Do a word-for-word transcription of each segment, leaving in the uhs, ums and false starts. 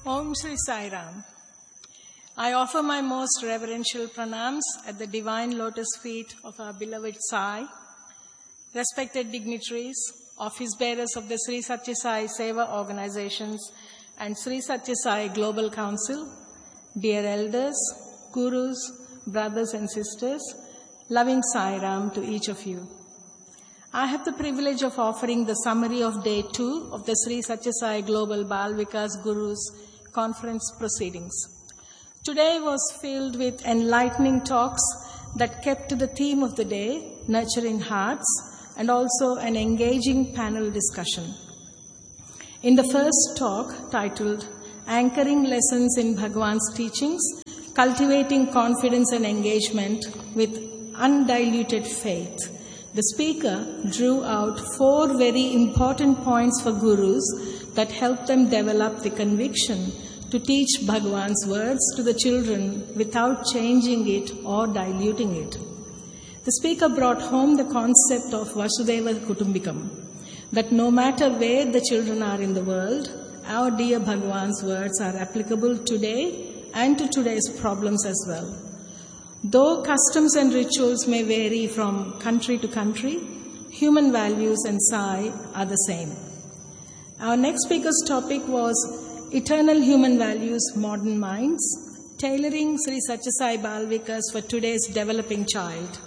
Om Shri Sai Ram. I offer my most reverential pranams at the divine lotus feet of our beloved Sai, respected dignitaries, office bearers of the Sri Satya Sai Seva organizations and Sri Satya Sai Global Council, dear elders, gurus, brothers and sisters, loving Sai Ram to each of you. I have the privilege of offering the summary of day two of the Sri Satya Sai Global Bal Vikas Gurus conference proceedings. Today was filled with enlightening talks that kept to the theme of the day, nurturing hearts, and also an engaging panel discussion. In the first talk, titled Anchoring Lessons in Bhagwan's Teachings, Cultivating Confidence and Engagement with Undiluted Faith, the speaker drew out four very important points for gurus that help them develop the conviction to teach Bhagwan's words to the children without changing it or diluting it. The speaker brought home the concept of Vasudhaiva Kutumbikam, that no matter where the children are in the world, our dear Bhagwan's words are applicable today and to today's problems as well. Though customs and rituals may vary from country to country, human values and Sai are the same. Our next speaker's topic was Eternal Human Values, Modern Minds, Tailoring Sri Satya Sai Bal Vikas for Today's Developing Child.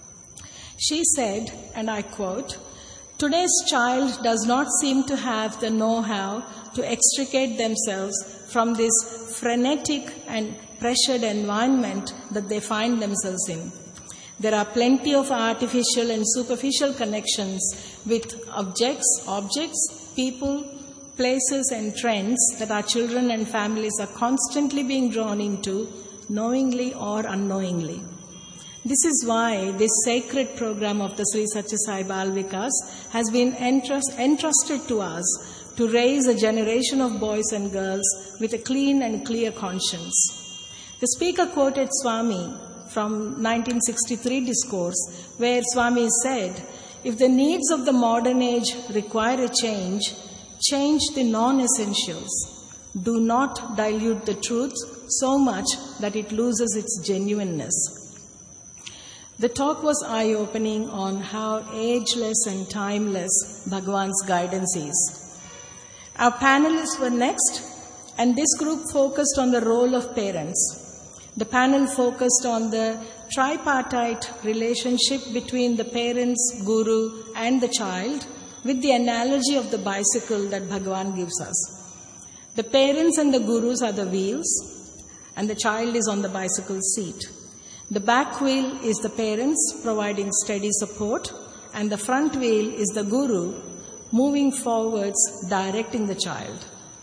She said, and I quote, "Today's child does not seem to have the know-how to extricate themselves from this frenetic and pressured environment that they find themselves in. There are plenty of artificial and superficial connections with objects, objects, people, places and trends that our children and families are constantly being drawn into, knowingly or unknowingly. This is why this sacred program of the Sri Satya Sai Bal Vikas has been entrust, entrusted to us to raise a generation of boys and girls with a clean and clear conscience." The speaker quoted Swami from nineteen sixty-three discourse, where Swami said, "If the needs of the modern age require a change, change the non-essentials. Do not dilute the truth so much that it loses its genuineness." The talk was eye-opening on how ageless and timeless Bhagwan's guidance is. Our panelists were next, and this group focused on the role of parents. The panel focused on the tripartite relationship between the parents, guru, and the child, with the analogy of the bicycle that Bhagwan gives us. The parents and the gurus are the wheels, and the child is on the bicycle seat. The back wheel is the parents providing steady support, and the front wheel is the guru moving forwards, directing the child.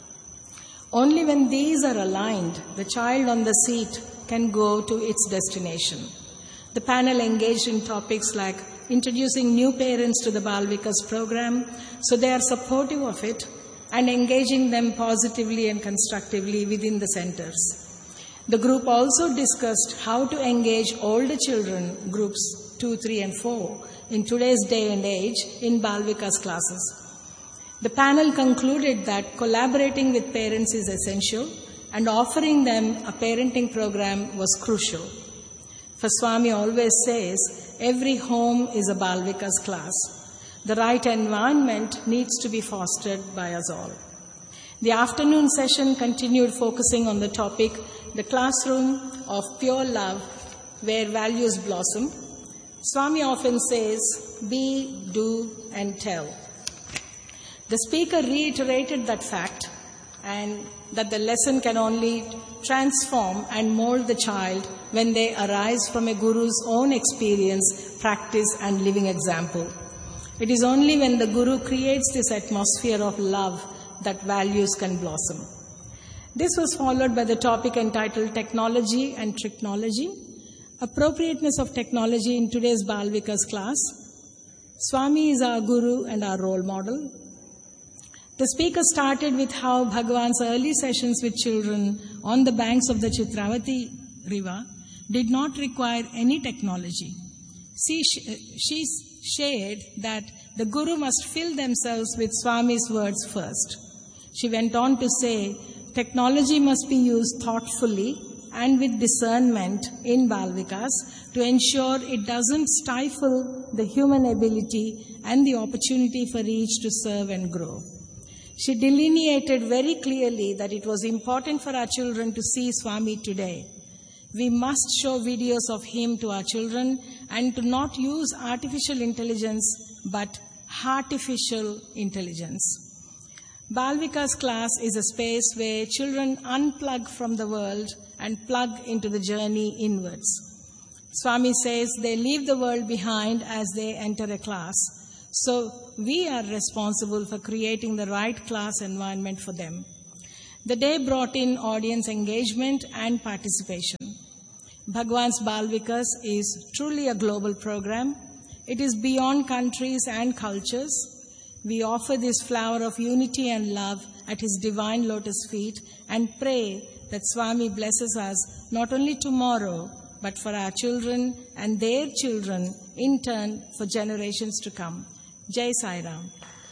Only when these are aligned, the child on the seat can go to its destination. The panel engaged in topics like introducing new parents to the Bal Vikas program so they are supportive of it, and engaging them positively and constructively within the centers. The group also discussed how to engage older children, groups two, three and four, in today's day and age in Bal Vikas classes. The panel concluded that collaborating with parents is essential, and offering them a parenting program was crucial. For Swami always says, every home is a Bal Vikas class. The right environment needs to be fostered by us all. The afternoon session continued focusing on the topic, the classroom of pure love, where values blossom. Swami often says, be, do, and tell. The speaker reiterated that fact, and that the lesson can only transform and mold the child when they arise from a guru's own experience, practice, and living example. It is only when the guru creates this atmosphere of love that values can blossom. This was followed by the topic entitled Technology and Tricknology, Appropriateness of Technology in Today's Bal Vikas class. Swami is our guru and our role model. The speaker started with how Bhagwan's early sessions with children on the banks of the Chitravati river did not require any technology. She, she shared that the guru must fill themselves with Swami's words first. She went on to say, technology must be used thoughtfully and with discernment in Balvikas to ensure it doesn't stifle the human ability and the opportunity for each to serve and grow. She delineated very clearly that it was important for our children to see Swami today. We must show videos of him to our children and to not use artificial intelligence but artificial intelligence. Balvika's class is a space where children unplug from the world and plug into the journey inwards. Swami says they leave the world behind as they enter a class. So we are responsible for creating the right class environment for them. The day brought in audience engagement and participation. Bhagwan's Balvikas is truly a global program. It is beyond countries and cultures. We offer this flower of unity and love at his divine lotus feet and pray that Swami blesses us not only tomorrow, but for our children and their children, in turn for generations to come. Jai Sai Ram.